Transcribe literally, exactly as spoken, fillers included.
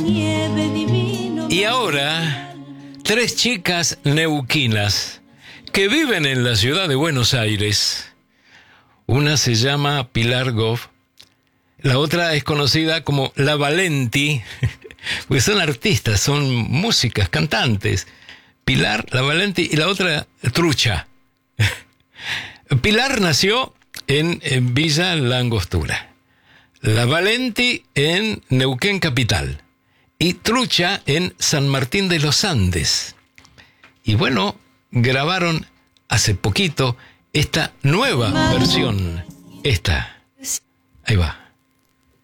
nieve divino. Y ahora, tres chicas neuquinas que viven en la ciudad de Buenos Aires. Una se llama Pilar Goff, la otra es conocida como La Valenti, porque son artistas, son músicas, cantantes. Pilar, La Valenti y la otra Trucha. Pilar nació en, en Villa La Angostura, La Valenti en Neuquén Capital y Trucha en San Martín de los Andes. Y bueno, grabaron hace poquito esta nueva versión. Esta. Ahí va.